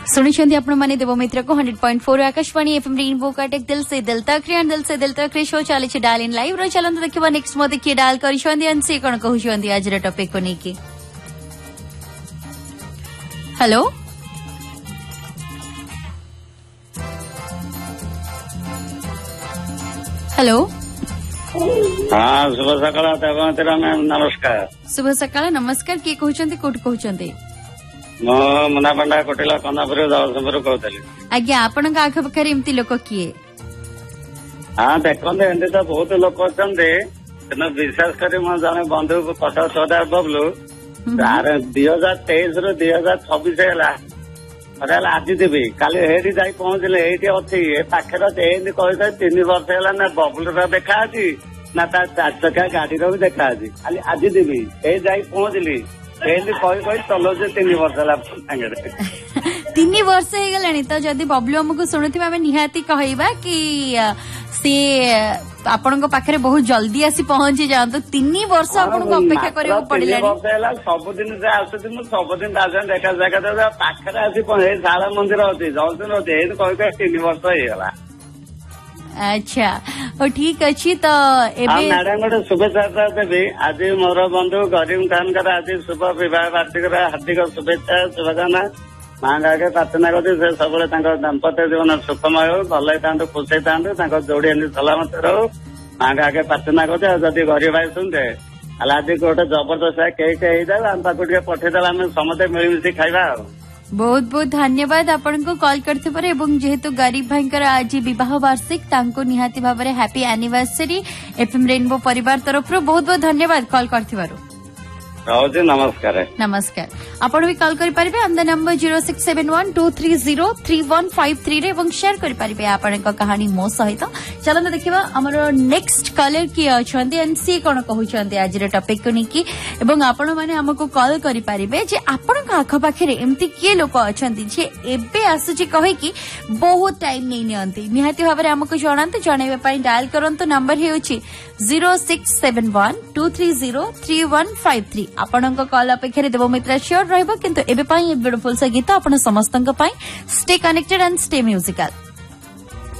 सुनिछन्ति आपण माने देवमित्र को 100.4 आकाशवाणी एफएम रेनबो का टेक दिल से दिल तक रे शो चले छ डायल इन लाइव रो चलन देखिबा नेक्स्ट मो देखि डायल करिछन्ति अनसे कोन कहउछन्ति आज रे टॉपिक को नेकी हेलो हेलो हाँ शुभ सकाळ देवमित्र मैम नमस्कार शुभ सकाळ नमस्कार के कहउछन्ति कोट कहउछन्ति मो मुना पंडा कोटिला कन्नापुर जगतसिंहपुर कहतली आज्ञा आपण का आख पखरे एमती लोक किए हाँ देखते एमती तो बहुत लोक अच्छा विशेष कर जन बंधु प्रसाद चौधरी बबलू तार 2023 रु 2026 है आज देवी काली हेटी जा पहुंचले ये अच्छी पाखे कही 3 वर्ष है ना बबलू देखा ना तार 4 चक्का गाड़ी भी देखा खाली आज देवी ये जा पहुंचली कही चलाऊ 3 वर्ष है 3 वर्ष हो गलानी तो जदि बबलू आमको शुणुवे आम निहाती कहवा कि सी आपण पाखे बहुत जल्दी आसी पहुंची जातु 3 वर्ष आपको अपेक्षा करने पड़ा सबुदिन से आसुदी सबुदिन देखा देखा पाखे आसी शाला मंदिर अच्छी जलसन अच्छे कही 3 वर्ष हो अच्छा और ठीक अच्छी तो मैडम गोटे शुभेच्छा देवी आज मोर बंधु गरीब खान आज शुभ विवाह वार्षिक हार्दिक शुभेच्छा शुभकामना माँ आगे प्रार्थना करती से सब दाम्पत्य जीवन सुखमय हो भल खुश था जोड़ी सलामत रो माँ आगे प्रार्थना करते जदि गरीब भाई सुनते आज गोटे जबरदस्त केक होता आम पाक पठेदेला आम समस्ते मिलमिशी खाଇବା बहुत बहुत धन्यवाद आपण को कॉल करते पर एवं जेहेतु गरीब भाई आज विवाह वार्षिक तांको निहाती भाव में हैप्पी एनिवर्सरी एफएम रेनबो परिवार तरफ बहुत बहुत धन्यवाद कॉल करथिबारु नमस्कार नमस्कार आपण भी कॉल करि परिबे ऑन द नंबर 0671230353 रे एवं शेयर करि परिबे आपण को कहानी मो सहित चलन देखिबा हमर नेक्स्ट कॉलर की अछंती एंड सी कोन कहउछंती आज रे टॉपिक को निकी एवं आपण माने हमको कॉल करि परिबे जे आपण का आख पाखरे एम्ति के लोक अछंती जे एबे आसुची कहि कि बहुत टाइम नै नियंती निहाती भाबरे हमको जणांते जणाइबे पई डायल करंतो नंबर हेउची 0671230353 आपणक कॉल अपेक्षा देवमित्रा श्योर रहिबो किंतु एबे पई ब्यूटीफुल से गीत आपण समस्तंक पई stay connected and stay musical.